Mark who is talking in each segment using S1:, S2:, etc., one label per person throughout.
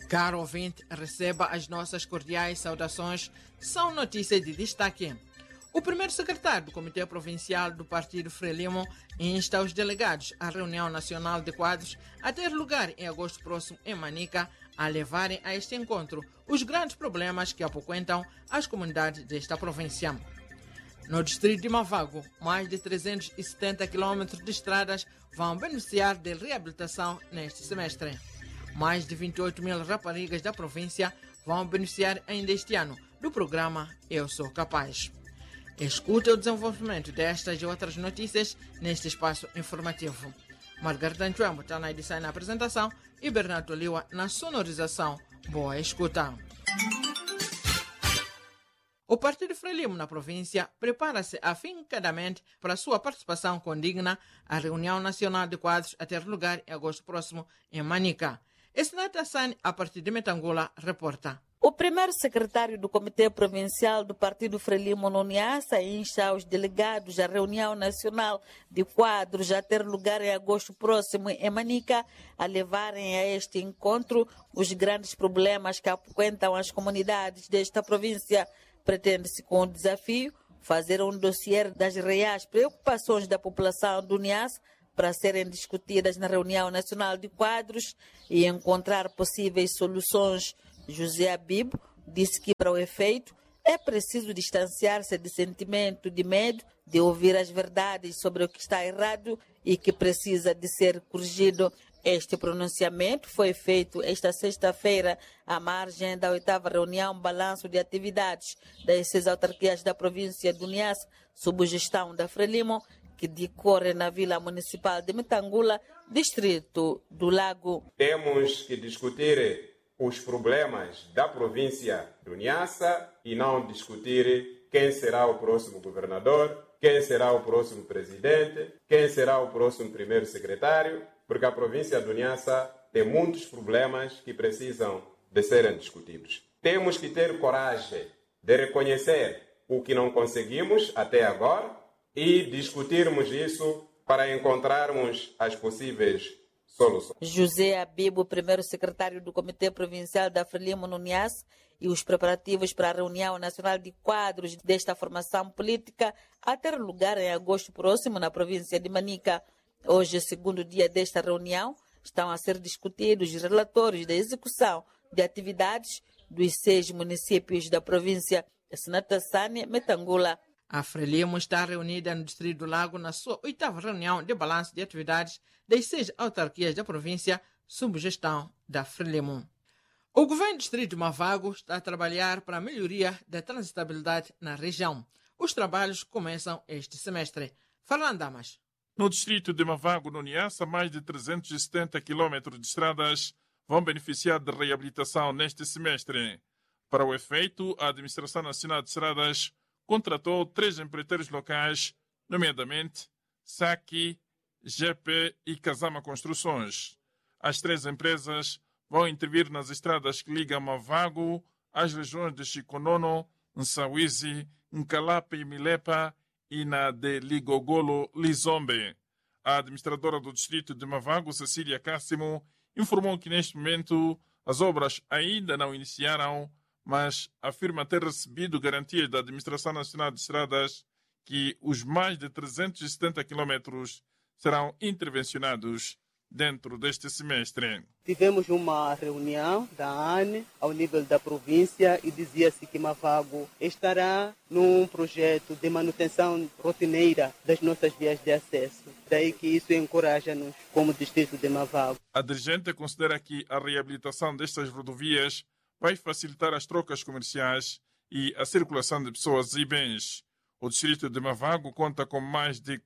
S1: Caro ouvinte, receba as nossas cordiais saudações. São notícias de destaque. O primeiro secretário do Comitê Provincial do Partido Frelimo insta os delegados à reunião nacional de quadros a ter lugar em agosto próximo em Manica a levarem a este encontro os grandes problemas que apoquentam as comunidades desta província. No distrito de Mavago, mais de 370 quilômetros de estradas vão beneficiar de reabilitação neste semestre. Mais de 28 mil raparigas da província vão beneficiar ainda este ano do programa Eu Sou Capaz. Escute o desenvolvimento destas e outras notícias neste espaço informativo. Margarida Nchuembo está na edição e na apresentação e Bernardo Liwa na sonorização. Boa escuta! O Partido Frelimo na província prepara-se afincadamente para sua participação condigna à reunião nacional de quadros a ter lugar em agosto próximo em Manica. Esnata Sani, a partir de Metangula, reporta.
S2: O primeiro secretário do Comitê Provincial do Partido Frelimo no Niassa insta os delegados à reunião nacional de quadros a ter lugar em agosto próximo em Manica a levarem a este encontro os grandes problemas que apoquentam as comunidades desta província. Pretende-se com o desafio fazer um dossiê das reais preocupações da população do Niassa para serem discutidas na reunião nacional de quadros e encontrar possíveis soluções. José Abibo disse que, para o efeito, é preciso distanciar-se de sentimento de medo, de ouvir as verdades sobre o que está errado e que precisa de ser corrigido. Este pronunciamento foi feito esta sexta-feira à margem da 8ª reunião Balanço de Atividades das 6 autarquias da província do Niassa, sob gestão da Frelimo, que decorre na Vila Municipal de Metangula, distrito do Lago.
S3: Temos que discutir os problemas da província do Niassa e não discutir quem será o próximo governador, quem será o próximo presidente, quem será o próximo primeiro secretário, porque a província do Niassa tem muitos problemas que precisam de serem discutidos. Temos que ter coragem de reconhecer o que não conseguimos até agora e discutirmos isso para encontrarmos as possíveis soluções.
S2: José Abibo, primeiro secretário do Comitê Provincial da Frelimo no Niassa, e os preparativos para a reunião nacional de quadros desta formação política a ter lugar em agosto próximo na província de Manica. Hoje, segundo dia desta reunião, estão a ser discutidos os relatórios da execução de atividades dos 6 municípios da província. Esnata Sani, Metangula.
S1: A Frelimo está reunida no Distrito do Lago na sua 8ª reunião de balanço de atividades das 6 autarquias da província, sob gestão da Frelimo. O governo do Distrito de Mavago está a trabalhar para a melhoria da transitabilidade na região. Os trabalhos começam este semestre. Fernando Damas.
S4: No distrito de Mavago, no Niassa, mais de 370 quilômetros de estradas vão beneficiar de reabilitação neste semestre. Para o efeito, a Administração Nacional de Estradas contratou 3 empreiteiros locais, nomeadamente Saki, GP e Kazama Construções. As 3 empresas vão intervir nas estradas que ligam Mavago às regiões de Chikonono, Nsawizi, Nkalape e Milepa e na de Ligogolo-Lizombe. A administradora do distrito de Mavago, Cecília Cássimo, informou que neste momento as obras ainda não iniciaram, mas afirma ter recebido garantias da Administração Nacional de Estradas que os mais de 370 quilômetros serão intervencionados dentro deste semestre.
S5: Tivemos uma reunião da ANE ao nível da província e dizia-se que Mavago estará num projeto de manutenção rotineira das nossas vias de acesso. Daí que isso encoraja-nos como distrito de Mavago.
S4: A dirigente considera que a reabilitação destas rodovias vai facilitar as trocas comerciais e a circulação de pessoas e bens. O distrito de Mavago conta com mais de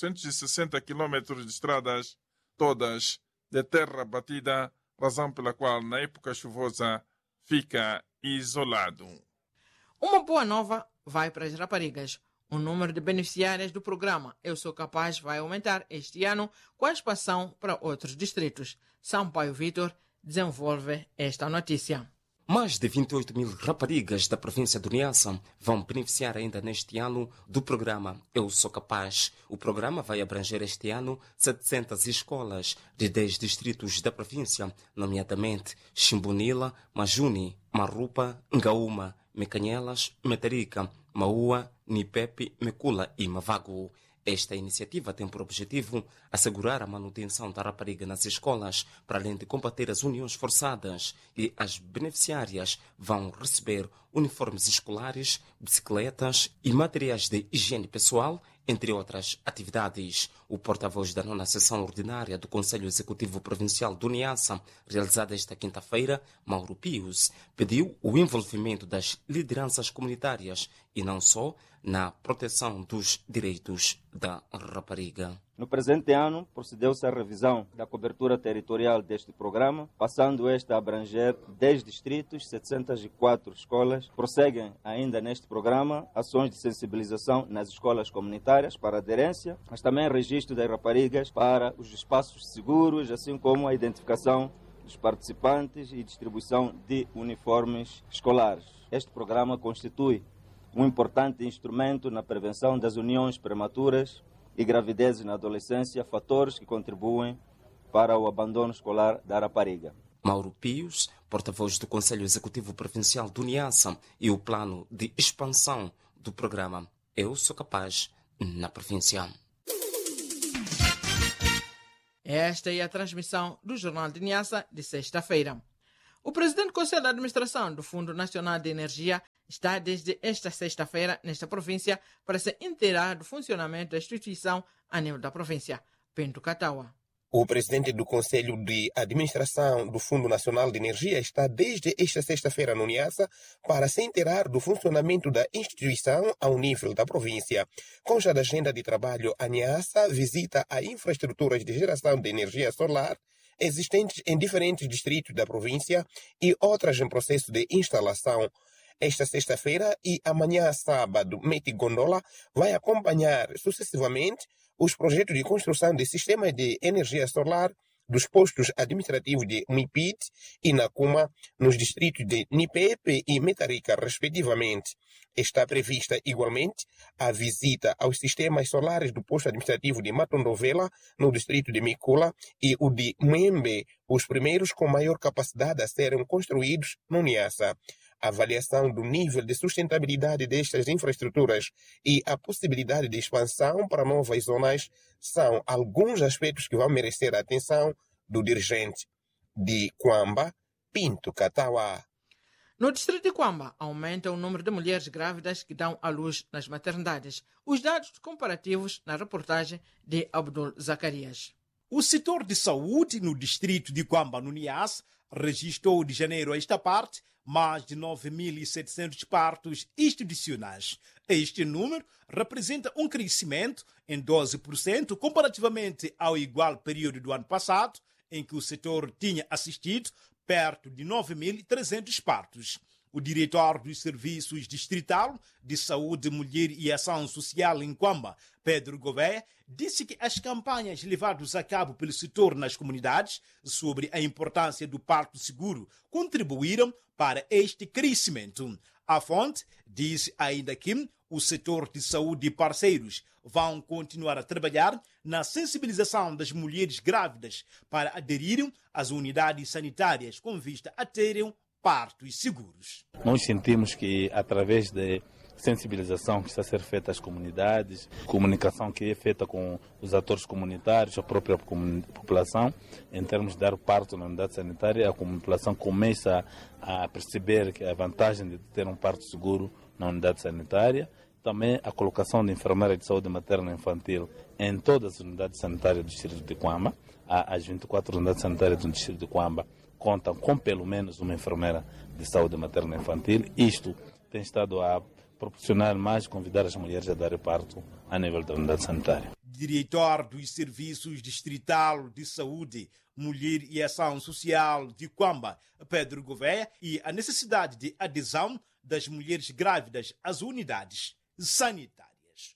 S4: 460 quilômetros de estradas, todas de terra batida, razão pela qual na época chuvosa fica isolado.
S1: Uma boa nova vai para as raparigas. O número de beneficiárias do programa Eu Sou Capaz vai aumentar este ano com a expansão para outros distritos. Sampaio Vitor desenvolve esta notícia.
S6: Mais de 28 mil raparigas da província do Niassa vão beneficiar ainda neste ano do programa Eu Sou Capaz. O programa vai abranger este ano 700 escolas de 10 distritos da província, nomeadamente Chimbunila, Majuni, Marupa, Ngaúma, Mecanhelas, Metarica, Maua, Nipepe, Mecula e Mavago. Esta iniciativa tem por objetivo assegurar a manutenção da rapariga nas escolas, para além de combater as uniões forçadas, e as beneficiárias vão receber uniformes escolares, bicicletas e materiais de higiene pessoal, entre outras atividades. O porta-voz da 9ª Sessão Ordinária do Conselho Executivo Provincial do Niassa, realizada esta quinta-feira, Mauro Pius, pediu o envolvimento das lideranças comunitárias e não só na proteção dos direitos da rapariga.
S7: No presente ano, procedeu-se à revisão da cobertura territorial deste programa, passando este a abranger 10 distritos, 704 escolas. Prosseguem ainda neste programa ações de sensibilização nas escolas comunitárias para aderência, mas também registro das raparigas para os espaços seguros, assim como a identificação dos participantes e distribuição de uniformes escolares. Este programa constitui um importante instrumento na prevenção das uniões prematuras e gravidezes na adolescência, fatores que contribuem para o abandono escolar da rapariga.
S6: Mauro Pius, porta-voz do Conselho Executivo Provincial do Niassa, e o plano de expansão do programa Eu Sou Capaz na província.
S1: Esta é a transmissão do Jornal de Niassa de sexta-feira. O presidente do Conselho de Administração do Fundo Nacional de Energia está desde esta sexta-feira nesta província para se inteirar do funcionamento da instituição a nível da província. Bento Catawa.
S8: O presidente do Conselho de Administração do Fundo Nacional de Energia está desde esta sexta-feira no Niassa para se inteirar do funcionamento da instituição ao nível da província. Com já da agenda de trabalho, a Niassa visita as infraestruturas de geração de energia solar existentes em diferentes distritos da província e outras em processo de instalação. Esta sexta-feira e amanhã, sábado, Meti Gondola vai acompanhar sucessivamente os projetos de construção de sistemas de energia solar dos postos administrativos de Mipit e Nakuma, nos distritos de Nipepe e Metarica, respectivamente. Está prevista, igualmente, a visita aos sistemas solares do posto administrativo de Matondovela, no distrito de Micula, e o de Mwembe, os primeiros com maior capacidade a serem construídos no Niassa. A avaliação do nível de sustentabilidade destas infraestruturas e a possibilidade de expansão para novas zonas são alguns aspectos que vão merecer a atenção do dirigente de Quamba, Pinto Catawa.
S1: No distrito de Quamba, aumenta o número de mulheres grávidas que dão à luz nas maternidades. Os dados comparativos na reportagem de Abdul Zacarias.
S9: O setor de saúde no distrito de Quamba, no Niassa, registrou de janeiro a esta parte mais de 9.700 partos institucionais. Este número representa um crescimento em 12% comparativamente ao igual período do ano passado, em que o setor tinha assistido perto de 9.300 partos. O diretor dos Serviços Distrital de Saúde, Mulher e Ação Social em Quamba, Pedro Gouveia, disse que as campanhas levadas a cabo pelo setor nas comunidades sobre a importância do parto seguro contribuíram para este crescimento. A fonte disse ainda que o setor de saúde e parceiros vão continuar a trabalhar na sensibilização das mulheres grávidas para aderirem às unidades sanitárias com vista a terem partos seguros.
S10: Nós sentimos que, através de sensibilização que está a ser feita às comunidades, comunicação que é feita com os atores comunitários, a própria população, em termos de dar parto na unidade sanitária, a população começa a perceber que a vantagem de ter um parto seguro na unidade sanitária. Também a colocação de enfermeira de saúde materna e infantil em todas as unidades sanitárias do distrito de Quamba. As 24 unidades sanitárias do distrito de Quamba contam com pelo menos uma enfermeira de saúde materna e infantil. Isto tem estado a proporcionar mais, convidar as mulheres a dar parto a nível da unidade sanitária.
S9: Diretor dos Serviços Distrital de Saúde, Mulher e Ação Social de Quamba, Pedro Gouveia, e a necessidade de adesão das mulheres grávidas às unidades sanitárias.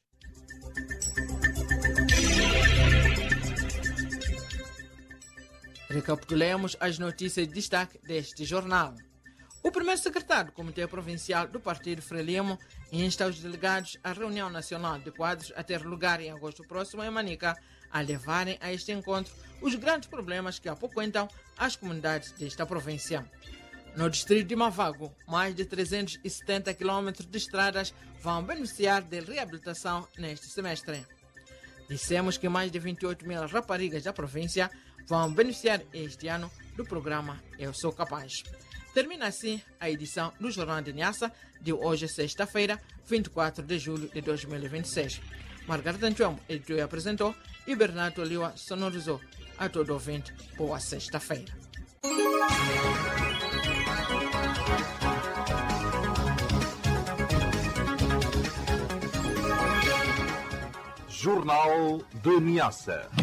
S1: Recapitulemos as notícias de destaque deste jornal. O primeiro secretário do Comitê Provincial do Partido Frelimo insta os delegados à reunião nacional de quadros a ter lugar em agosto próximo em Manica a levarem a este encontro os grandes problemas que apoquentam as comunidades desta província. No distrito de Mavago, mais de 370 quilômetros de estradas vão beneficiar de reabilitação neste semestre. Dissemos que mais de 28 mil raparigas da província vão beneficiar este ano do programa Eu Sou Capaz. Termina assim a edição do Jornal de Niassa de hoje, sexta-feira, 24 de julho de 2026. Margarida Antuamo editou e apresentou e Bernardo Liwa sonorizou. A todo ouvinte, boa sexta-feira.
S11: Jornal de Niassa.